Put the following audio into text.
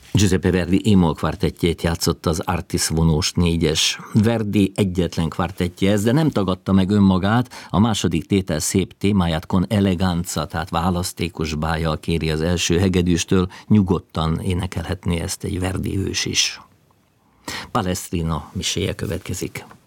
Giuseppe Verdi émol kvartettjét játszott az Artis vonós 4-es. Verdi egyetlen kvartettje ez, de nem tagadta meg önmagát, a második tétel szép témáját con eleganza, tehát választékos bájjal kéri az első hegedűstől, nyugodtan énekelhetné ezt egy Verdi ős is. Palestrina miséje következik.